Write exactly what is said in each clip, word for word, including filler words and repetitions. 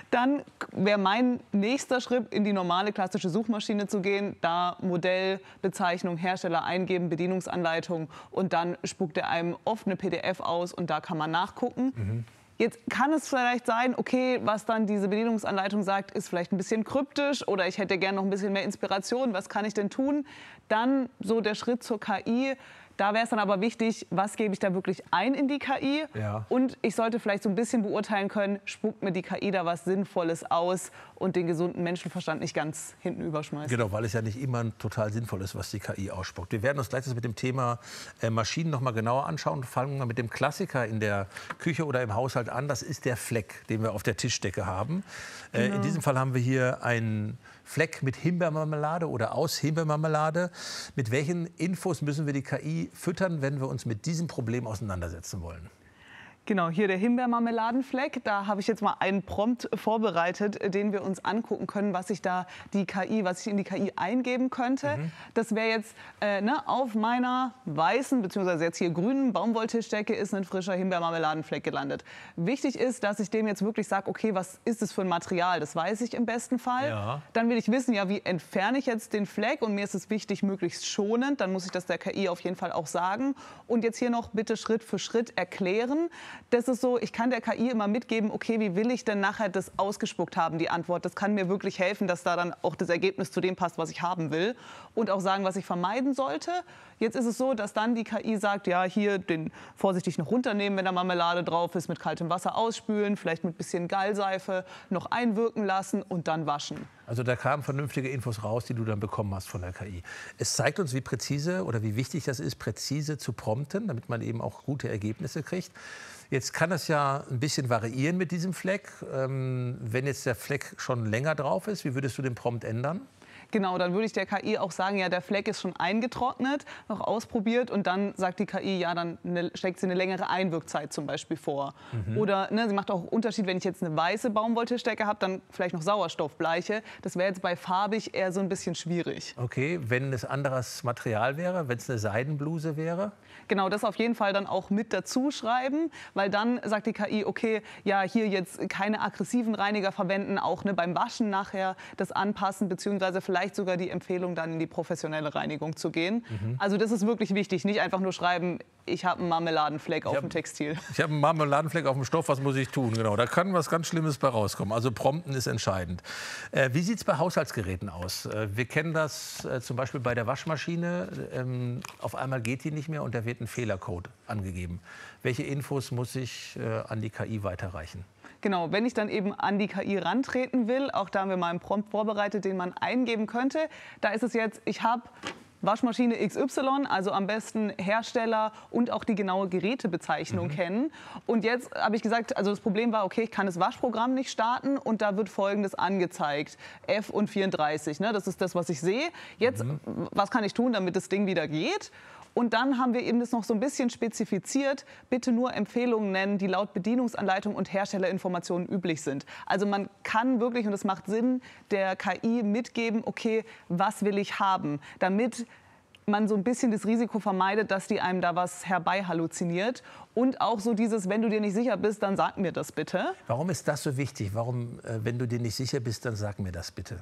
Dann wäre mein nächster Schritt, in die normale klassische Suchmaschine zu gehen, da Modell, Bezeichnung, Hersteller eingeben, Bedienungsanleitung und dann spuckt er einem oft eine P D F aus und da kann man nachgucken. Mhm. Jetzt kann es vielleicht sein, okay, was dann diese Bedienungsanleitung sagt, ist vielleicht ein bisschen kryptisch oder ich hätte gerne noch ein bisschen mehr Inspiration, was kann ich denn tun? Dann so der Schritt zur K I. Da wäre es dann aber wichtig, was gebe ich da wirklich ein in die K I? Ja. Und ich sollte vielleicht so ein bisschen beurteilen können, spuckt mir die K I da was Sinnvolles aus und den gesunden Menschenverstand nicht ganz hinten überschmeißt. Genau, weil es ja nicht immer total sinnvoll ist, was die K I ausspuckt. Wir werden uns gleich das mit dem Thema äh, Maschinen noch mal genauer anschauen. Fangen wir mit dem Klassiker in der Küche oder im Haushalt an. Das ist der Fleck, den wir auf der Tischdecke haben. Äh, genau. In diesem Fall haben wir hier einen Fleck mit Himbeermarmelade oder aus Himbeermarmelade. Mit welchen Infos müssen wir die K I füttern, wenn wir uns mit diesem Problem auseinandersetzen wollen? Genau, hier der Himbeermarmeladenfleck. Da habe ich jetzt mal einen Prompt vorbereitet, den wir uns angucken können, was ich da die K I, was ich in die K I eingeben könnte. Mhm. Das wäre jetzt äh, ne, auf meiner weißen bzw. jetzt hier grünen Baumwolltischdecke ist ein frischer Himbeermarmeladenfleck gelandet. Wichtig ist, dass ich dem jetzt wirklich sage, okay, was ist es für ein Material? Das weiß ich im besten Fall. Ja. Dann will ich wissen, ja, wie entferne ich jetzt den Fleck? Und mir ist es wichtig, möglichst schonend. Dann muss ich das der K I auf jeden Fall auch sagen. Und jetzt hier noch bitte Schritt für Schritt erklären. Das ist so, ich kann der K I immer mitgeben, okay, wie will ich denn nachher das ausgespuckt haben, die Antwort. Das kann mir wirklich helfen, dass da dann auch das Ergebnis zu dem passt, was ich haben will. Und auch sagen, was ich vermeiden sollte. Jetzt ist es so, dass dann die K I sagt, ja, hier den vorsichtig noch runternehmen, wenn da Marmelade drauf ist, mit kaltem Wasser ausspülen, vielleicht mit ein bisschen Gallseife noch einwirken lassen und dann waschen. Also da kamen vernünftige Infos raus, die du dann bekommen hast von der K I. Es zeigt uns, wie präzise oder wie wichtig das ist, präzise zu prompten, damit man eben auch gute Ergebnisse kriegt. Jetzt kann es ja ein bisschen variieren mit diesem Fleck. Ähm, wenn jetzt der Fleck schon länger drauf ist, wie würdest du den Prompt ändern? Genau, dann würde ich der K I auch sagen, ja, der Fleck ist schon eingetrocknet, noch ausprobiert und dann sagt die K I, ja, dann eine, schlägt sie eine längere Einwirkzeit zum Beispiel vor. Mhm. Oder ne, sie macht auch einen Unterschied, wenn ich jetzt eine weiße Baumwolltischdecke habe, dann vielleicht noch Sauerstoffbleiche. Das wäre jetzt bei farbig eher so ein bisschen schwierig. Okay, wenn es anderes Material wäre, wenn es eine Seidenbluse wäre? Genau, das auf jeden Fall dann auch mit dazu schreiben, weil dann sagt die K I, okay, ja, hier jetzt keine aggressiven Reiniger verwenden, auch ne, beim Waschen nachher das anpassen, beziehungsweise vielleicht Vielleicht sogar die Empfehlung, dann in die professionelle Reinigung zu gehen. Mhm. Also das ist wirklich wichtig. Nicht einfach nur schreiben, ich habe einen Marmeladenfleck auf dem Textil. Ich habe einen Marmeladenfleck auf dem Stoff, was muss ich tun? Genau, da kann was ganz Schlimmes bei rauskommen. Also Prompten ist entscheidend. Äh, wie sieht es bei Haushaltsgeräten aus? Äh, wir kennen das äh, zum Beispiel bei der Waschmaschine. Ähm, auf einmal geht die nicht mehr und da wird ein Fehlercode angegeben. Welche Infos muss ich äh, an die K I weiterreichen? Genau, wenn ich dann eben an die K I rantreten will, auch da haben wir mal einen Prompt vorbereitet, den man eingeben könnte. Da ist es jetzt, ich habe Waschmaschine X Y, also am besten Hersteller und auch die genaue Gerätebezeichnung mhm. kennen. Und jetzt habe ich gesagt, also das Problem war, okay, ich kann das Waschprogramm nicht starten und da wird Folgendes angezeigt. F und vierunddreißig, ne, das ist das, was ich sehe. Jetzt, mhm. was kann ich tun, damit das Ding wieder geht? Und dann haben wir eben das noch so ein bisschen spezifiziert, bitte nur Empfehlungen nennen, die laut Bedienungsanleitung und Herstellerinformationen üblich sind. Also man kann wirklich, und es macht Sinn, der K I mitgeben, okay, was will ich haben, damit man so ein bisschen das Risiko vermeidet, dass die einem da was herbei halluziniert. Und auch so dieses, wenn du dir nicht sicher bist, dann sag mir das bitte. Warum ist das so wichtig? Warum, äh, wenn du dir nicht sicher bist, dann sag mir das bitte?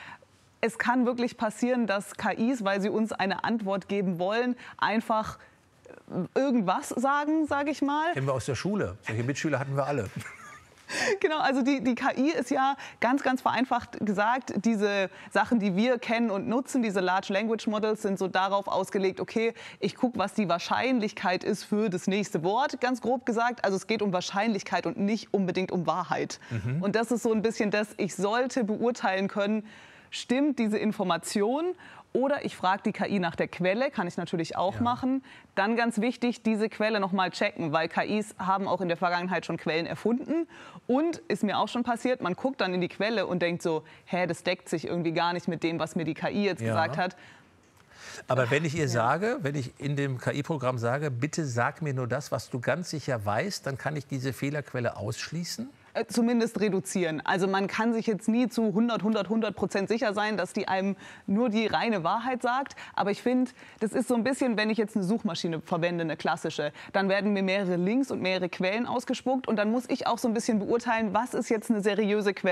Es kann wirklich passieren, dass K Is, weil sie uns eine Antwort geben wollen, einfach irgendwas sagen, sage ich mal. Kennen wir aus der Schule. Solche Mitschüler hatten wir alle. Genau, also die, die K I ist ja ganz, ganz vereinfacht gesagt, diese Sachen, die wir kennen und nutzen, diese Large Language Models, sind so darauf ausgelegt, okay, ich gucke, was die Wahrscheinlichkeit ist für das nächste Wort, ganz grob gesagt. Also es geht um Wahrscheinlichkeit und nicht unbedingt um Wahrheit. Mhm. Und das ist so ein bisschen das, ich sollte beurteilen können, stimmt diese Information? Oder ich frage die K I nach der Quelle, kann ich natürlich auch ja. machen. Dann ganz wichtig, diese Quelle noch mal checken, weil K Is haben auch in der Vergangenheit schon Quellen erfunden. Und ist mir auch schon passiert, man guckt dann in die Quelle und denkt so, hä, das deckt sich irgendwie gar nicht mit dem, was mir die K I jetzt ja. gesagt hat. Aber wenn ich ihr sage, wenn ich in dem K I-Programm sage, bitte sag mir nur das, was du ganz sicher weißt, dann kann ich diese Fehlerquelle ausschließen? Zumindest reduzieren. Also man kann sich jetzt nie zu hundert, hundert, hundert Prozent sicher sein, dass die einem nur die reine Wahrheit sagt. Aber ich finde, das ist so ein bisschen, wenn ich jetzt eine Suchmaschine verwende, eine klassische, dann werden mir mehrere Links und mehrere Quellen ausgespuckt und dann muss ich auch so ein bisschen beurteilen, was ist jetzt eine seriöse Quelle.